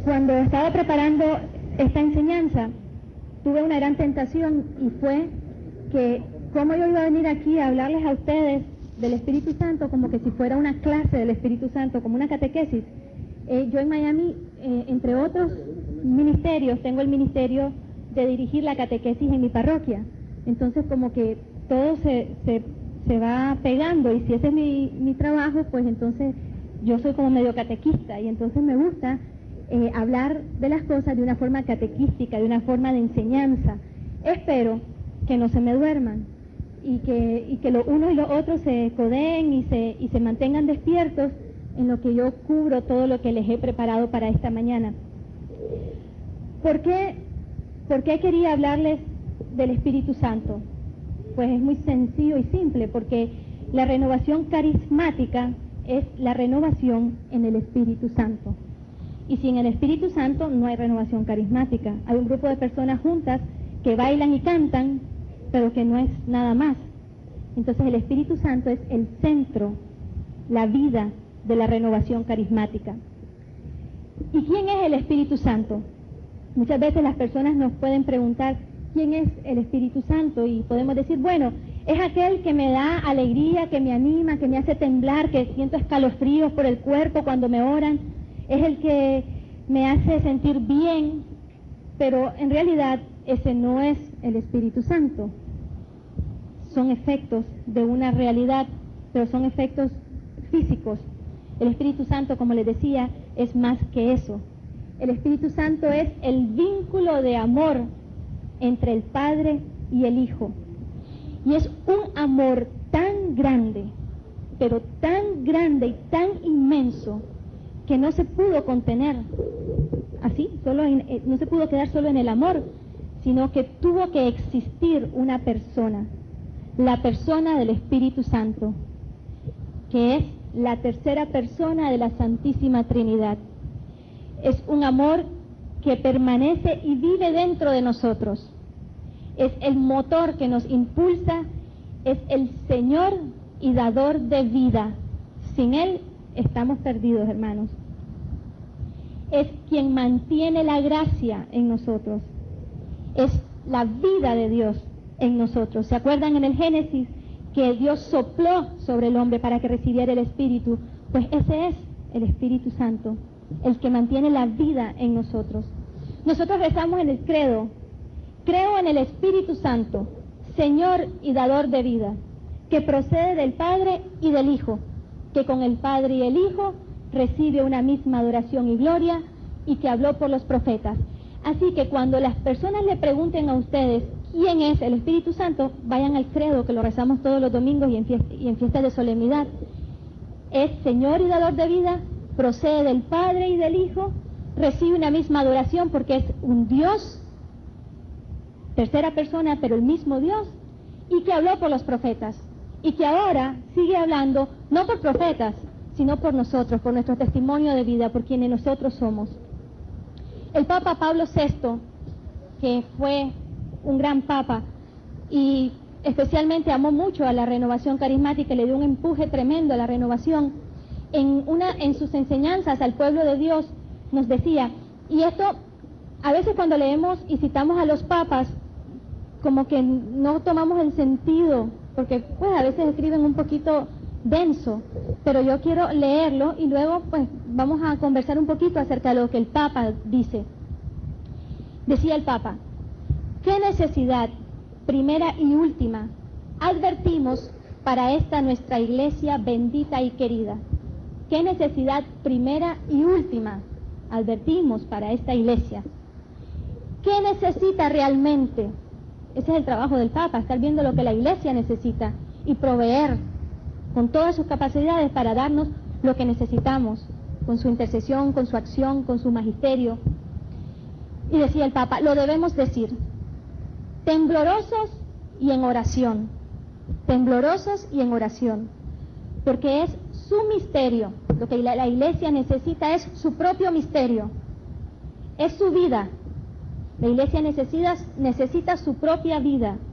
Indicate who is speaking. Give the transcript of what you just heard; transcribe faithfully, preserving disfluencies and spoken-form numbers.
Speaker 1: Cuando estaba preparando esta enseñanza, tuve una gran tentación y fue que cómo yo iba a venir aquí a hablarles a ustedes del Espíritu Santo como que si fuera una clase del Espíritu Santo, como una catequesis. Eh, yo en Miami, eh, entre otros ministerios, tengo el ministerio de dirigir la catequesis en mi parroquia. Entonces como que todo se, se, se va pegando, y si ese es mi, mi trabajo, pues entonces yo soy como medio catequista, y entonces me gusta eh, hablar de las cosas de una forma catequística, de una forma de enseñanza. Espero que no se me duerman y que, y que lo uno y lo otro se codeen y se, y se mantengan despiertos en lo que yo cubro todo lo que les he preparado para esta mañana. ¿Por qué, por qué quería hablarles del Espíritu Santo? Pues es muy sencillo y simple, porque la renovación carismática es la renovación en el Espíritu Santo. Y sin el Espíritu Santo no hay renovación carismática. Hay un grupo de personas juntas que bailan y cantan, pero que no es nada más. Entonces el Espíritu Santo es el centro, la vida de la renovación carismática. ¿Y quién es el Espíritu Santo? Muchas veces las personas nos pueden preguntar quién es el Espíritu Santo, y podemos decir, bueno, es aquel que me da alegría, que me anima, que me hace temblar, que siento escalofríos por el cuerpo cuando me oran, es el que me hace sentir bien, pero en realidad ese no es el Espíritu Santo. Son efectos de una realidad, pero son efectos físicos. El Espíritu Santo, como les decía, es más que eso. El Espíritu Santo es el vínculo de amor entre el Padre y el Hijo. Y es un amor tan grande, pero tan grande y tan inmenso, que no se pudo contener así, solo en, eh, no se pudo quedar solo en el amor, sino que tuvo que existir una persona, la persona del Espíritu Santo, que es la tercera persona de la Santísima Trinidad. Es un amor que permanece y vive dentro de nosotros. Es el motor que nos impulsa, es el Señor y dador de vida. Sin Él estamos perdidos, hermanos. Es quien mantiene la gracia en nosotros. Es la vida de Dios en nosotros. ¿Se acuerdan en el Génesis que Dios sopló sobre el hombre para que recibiera el Espíritu? Pues ese es el Espíritu Santo, el que mantiene la vida en nosotros. Nosotros rezamos en el credo: creo en el Espíritu Santo, Señor y dador de vida, que procede del Padre y del Hijo, que con el Padre y el Hijo recibe una misma adoración y gloria, y que habló por los profetas. Así que cuando las personas le pregunten a ustedes quién es el Espíritu Santo, vayan al credo, que lo rezamos todos los domingos y en fiestas y en fiestas de solemnidad. Es Señor y dador de vida, procede del Padre y del Hijo, recibe una misma adoración porque es un Dios, tercera persona, pero el mismo Dios, y que habló por los profetas, y que ahora sigue hablando, no por profetas, sino por nosotros, por nuestro testimonio de vida, por quienes nosotros somos. El Papa Pablo sexto, que fue un gran Papa, y especialmente amó mucho a la renovación carismática, le dio un empuje tremendo a la renovación, en, una, en sus enseñanzas al pueblo de Dios nos decía, y esto a veces cuando leemos y citamos a los papas, como que no tomamos el sentido, porque pues a veces escriben un poquito denso, pero yo quiero leerlo y luego pues vamos a conversar un poquito acerca de lo que el Papa dice. Decía el Papa: ¿qué necesidad primera y última advertimos para esta nuestra iglesia bendita y querida? ¿Qué necesidad primera y última advertimos para esta iglesia? ¿Qué necesita realmente? Ese es el trabajo del Papa, estar viendo lo que la iglesia necesita y proveer con todas sus capacidades para darnos lo que necesitamos, con su intercesión, con su acción, con su magisterio. Y decía el Papa, lo debemos decir, temblorosos y en oración, temblorosos y en oración, porque es su misterio, lo que la, la iglesia necesita es su propio misterio, es su vida. La iglesia necesita, necesita su propia vida,